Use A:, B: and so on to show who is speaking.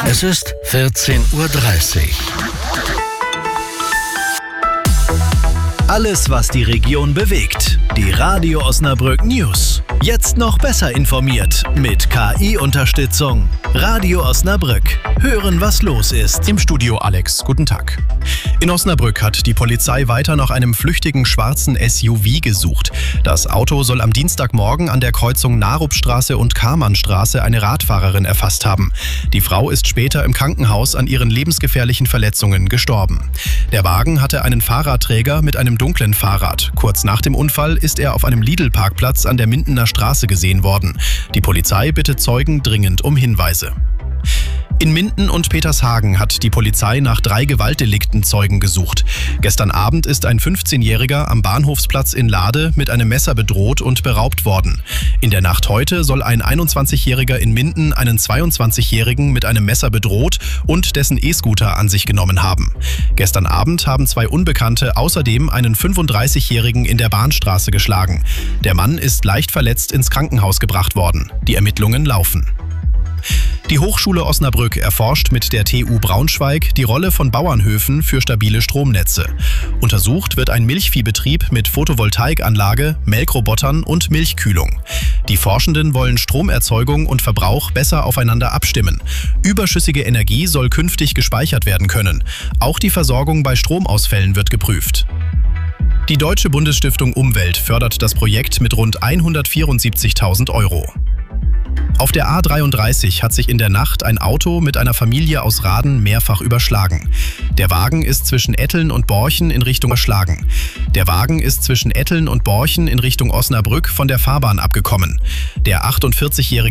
A: Es ist 14:30 Uhr.
B: Alles, was die Region bewegt. Die Radio Osnabrück News. Jetzt noch besser informiert mit KI-Unterstützung. Radio Osnabrück. Hören, was los ist.
C: Im Studio Alex. Guten Tag. In Osnabrück hat die Polizei weiter nach einem flüchtigen schwarzen SUV gesucht. Das Auto soll am Dienstagmorgen an der Kreuzung Narupstraße und Karmannstraße eine Radfahrerin erfasst haben. Die Frau ist später im Krankenhaus an ihren lebensgefährlichen Verletzungen gestorben. Der Wagen hatte einen Fahrradträger mit einem dunklen Fahrrad. Kurz nach dem Unfall ist er auf einem Lidl-Parkplatz an der Mindener Straße gesehen worden. Die Polizei bittet Zeugen dringend um Hinweise. In Minden und Petershagen hat die Polizei nach 3 Gewaltdelikten Zeugen gesucht. Gestern Abend ist ein 15-Jähriger am Bahnhofsplatz in Lade mit einem Messer bedroht und beraubt worden. In der Nacht heute soll ein 21-Jähriger in Minden einen 22-Jährigen mit einem Messer bedroht und dessen E-Scooter an sich genommen haben. Gestern Abend haben 2 Unbekannte außerdem einen 35-Jährigen in der Bahnstraße geschlagen. Der Mann ist leicht verletzt ins Krankenhaus gebracht worden. Die Ermittlungen laufen. Die Hochschule Osnabrück erforscht mit der TU Braunschweig die Rolle von Bauernhöfen für stabile Stromnetze. Untersucht wird ein Milchviehbetrieb mit Photovoltaikanlage, Melkrobotern und Milchkühlung. Die Forschenden wollen Stromerzeugung und Verbrauch besser aufeinander abstimmen. Überschüssige Energie soll künftig gespeichert werden können. Auch die Versorgung bei Stromausfällen wird geprüft. Die Deutsche Bundesstiftung Umwelt fördert das Projekt mit rund 174.000 Euro. Auf der A33 hat sich in der Nacht ein Auto mit einer Familie aus Raden mehrfach überschlagen. Der Wagen ist zwischen Etteln und Borchen in Richtung Osnabrück von der Fahrbahn abgekommen. Der 48-jährige